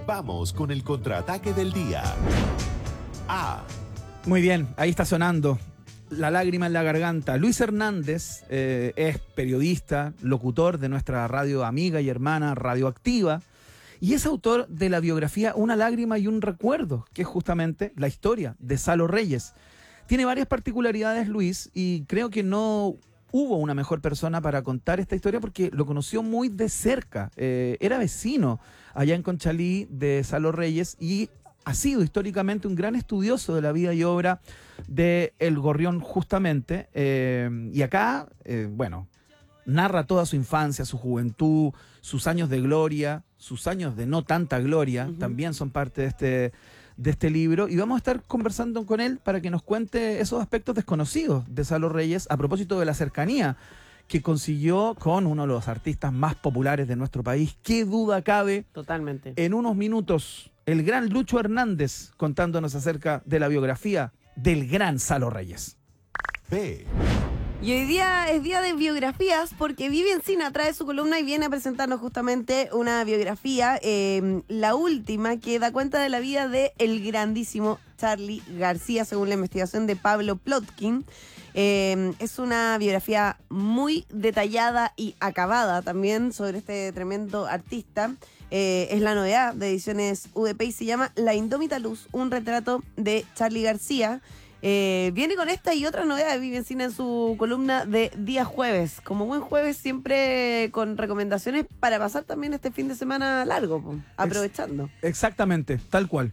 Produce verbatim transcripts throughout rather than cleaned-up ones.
Vamos con el contraataque del día. A. Muy bien, ahí está sonando La lágrima en la garganta. Luis Hernández eh, es periodista, locutor de nuestra radio amiga y hermana Radioactiva, y es autor de la biografía Una lágrima y un recuerdo, que es justamente la historia de Salo Reyes. Tiene varias particularidades, Luis, y creo que no hubo una mejor persona para contar esta historia porque lo conoció muy de cerca. Eh, era vecino allá en Conchalí de Salo Reyes y ha sido históricamente un gran estudioso de la vida y obra de El Gorrión, justamente. Eh, y acá, eh, bueno, narra toda su infancia, su juventud, sus años de gloria, sus años de no tanta gloria, uh-huh. también son parte de este, de este libro. Y vamos a estar conversando con él para que nos cuente esos aspectos desconocidos de Salo Reyes a propósito de la cercanía que consiguió con uno de los artistas más populares de nuestro país. ¿Qué duda cabe? Totalmente. En unos minutos, el gran Lucho Hernández contándonos acerca de la biografía del gran Salo Reyes. B. Y hoy día es día de biografías porque Vivi Encina trae su columna y viene a presentarnos justamente una biografía, eh, la última, que da cuenta de la vida de el grandísimo Charly García, según la investigación de Pablo Plotkin. Eh, es una biografía muy detallada y acabada también sobre este tremendo artista. Eh, es la novedad de Ediciones U D P y se llama La indómita luz, un retrato de Charly García. Eh, viene con esta y otras novedades Vivi Encina en su columna de día jueves. Como buen jueves, siempre con recomendaciones para pasar también este fin de semana largo, po, aprovechando. Ex- exactamente, tal cual.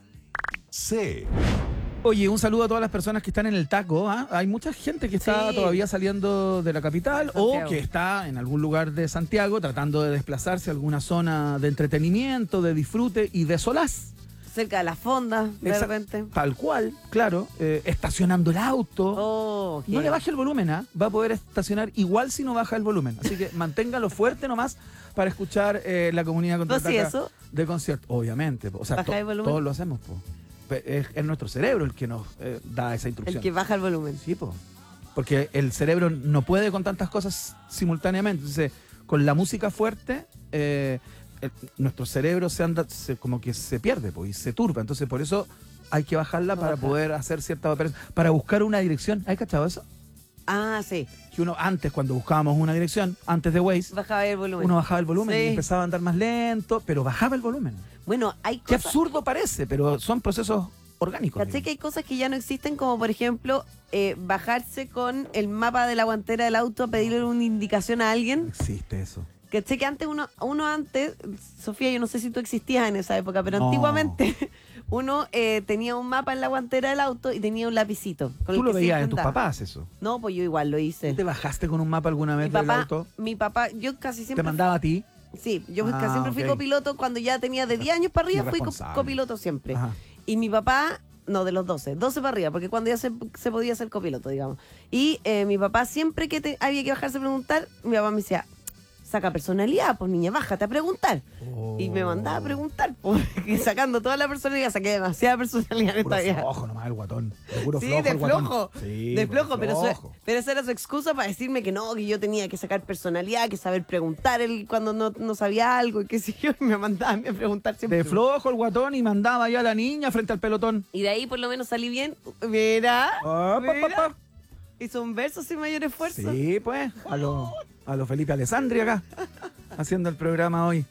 C. Oye, un saludo a todas las personas que están en el taco. ¿Ah? Hay mucha gente que está Sí. todavía saliendo de la capital Santiago. o que está en algún lugar de Santiago tratando de desplazarse a alguna zona de entretenimiento, de disfrute y de solaz. Cerca de las fondas, de Exact- repente. Tal cual, claro. Eh, estacionando el auto. Oh, No qué- le baje el volumen, ¿ah? Va a poder estacionar igual si no baja el volumen. Así que manténgalo fuerte nomás para escuchar eh, la comunidad ¿Vos sí contraataca eso? de concierto. Obviamente. po. O sea, ¿Baja to- el volumen? todos lo hacemos. Po. Pe- Es, es nuestro cerebro el que nos eh, da esa instrucción. El que baja el volumen. Sí, po. Porque el cerebro no puede con tantas cosas simultáneamente. Entonces, con la música fuerte, eh, el- nuestro cerebro se anda, se- como que se pierde po, y se turba. Entonces, por eso hay que bajarla para Baja. poder hacer ciertas operaciones, para buscar una dirección. ¿Hay cachado eso? Ah, sí. Que uno antes, cuando buscábamos una dirección, antes de Waze, Bajaba el volumen. uno bajaba el volumen Sí. y empezaba a andar más lento, pero bajaba el volumen. Bueno, hay Qué cosas... absurdo parece, pero son procesos orgánicos. ¿Caché digamos. que hay cosas que ya no existen? Como por ejemplo, eh, bajarse con el mapa de la guantera del auto a pedirle una indicación a No alguien. existe eso. ¿Caché que antes uno, uno antes, Sofía, yo no sé si tú existías en esa época, pero No. antiguamente uno eh, tenía un mapa en la guantera del auto y tenía un lapicito. Con Tú el lo que veías siempre en tus andaba. papás eso. No, pues yo igual lo hice. ¿Te bajaste con un mapa alguna Mi vez del papá, auto? mi papá, yo casi ¿Te siempre... mandaba a ti? Sí, yo Ah, casi siempre fui ok. copiloto cuando ya tenía de diez años para arriba, fui co- Irresponsable. copiloto siempre. Ajá. Y mi papá, no, de los doce, doce para arriba, porque cuando ya se, se podía ser copiloto, digamos. Y eh, mi papá, siempre que te, había que bajarse a preguntar, mi papá me decía, saca personalidad, pues niña, bájate a preguntar. Oh. Y me mandaba a preguntar, porque sacando toda la personalidad, saqué demasiada personalidad en Puro esta vida. flojo nomás el guatón. De puro Sí, flojo de el guatón. flojo, Sí, de puro flojo, pero, eso- flojo. pero esa era su excusa para decirme que no, que yo tenía que sacar personalidad, que saber preguntar él cuando no, no sabía algo, y qué sé yo, y me mandaba a mí a preguntar siempre. De flojo el guatón y mandaba ya a la niña frente al pelotón. Y de ahí por lo menos salí bien. Mira, Ah, pa, mira. pa, pa. Hizo un verso sin mayor esfuerzo. Sí, pues, a los a lo Felipe Alessandri acá, haciendo el programa hoy.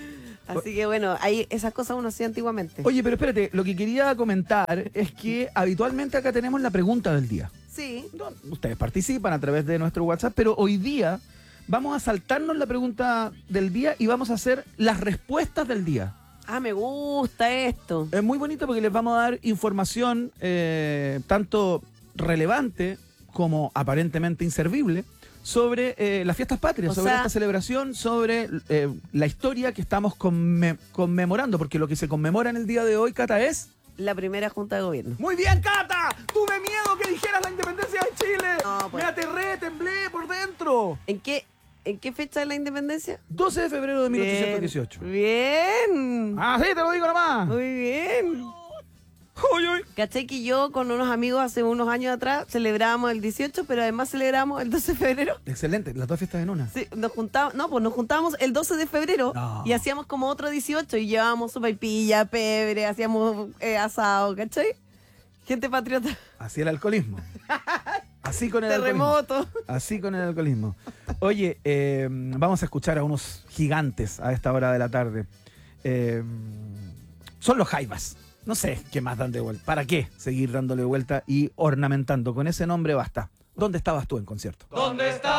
Así que bueno, ahí esas cosas uno hacía antiguamente. Oye, pero espérate, lo que quería comentar es que habitualmente acá tenemos la pregunta del día. Sí. No, ustedes participan a través de nuestro WhatsApp, pero hoy día vamos a saltarnos la pregunta del día y vamos a hacer las respuestas del día. Ah, me gusta esto. Es muy bonito porque les vamos a dar información eh, tanto relevante como aparentemente inservible sobre eh, las fiestas patrias, O sobre sea- esta celebración, sobre eh, la historia que estamos conme- conmemorando, porque lo que se conmemora en el día de hoy, Cata, es... La primera junta de gobierno. ¡Muy bien, Cata! ¡Tuve miedo que dijeras la independencia de Chile! No, pues. ¡Me aterré, temblé por dentro! ¿En qué, en qué fecha de la independencia? doce de febrero de mil ochocientos dieciocho. Bien. Ah, sí, te lo digo nomás. Muy bien. Uy, uy. ¿Cachai? Que yo con unos amigos hace unos años atrás celebrábamos el dieciocho, pero además celebramos el doce de febrero. Excelente, las dos fiestas en una. Sí, nos juntábamos, no, pues nos juntábamos el doce de febrero No. y hacíamos como otro dieciocho y llevábamos sopaipilla, pebre, hacíamos eh, asado, ¿cachai? Gente patriota. Así el alcoholismo. Así con el alcoholismo. Terremoto. Así con el alcoholismo. Oye, eh, vamos a escuchar a unos gigantes a esta hora de la tarde. Eh, son los Jaivas. No sé qué más dan de vuelta. ¿Para qué seguir dándole vuelta y ornamentando? Con ese nombre basta. ¿Dónde estabas tú en concierto? ¿Dónde está?